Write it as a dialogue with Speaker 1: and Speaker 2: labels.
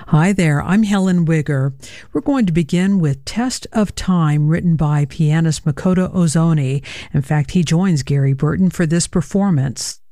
Speaker 1: Hi there, I'm Helen Wigger. We're going to begin with Test of Time, written by pianist Makoto Ozoni. In fact, he joins Gary Burton for this performance.